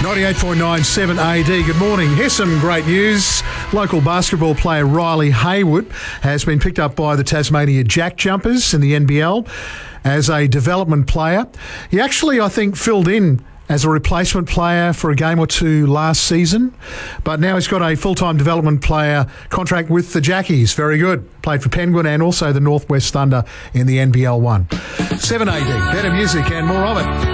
98.97 AD, good morning. Here's some great news. Local basketball player Riley Haywood has been picked up by the Tasmania Jack Jumpers in the NBL as a development player. He actually, I think, filled in as a replacement player for a game or two last season, but now he's got a full-time development player contract with the Jackies. Very good. Played for Penguin and also the Northwest Thunder in the NBL 1. 7 AD, better music and more of it.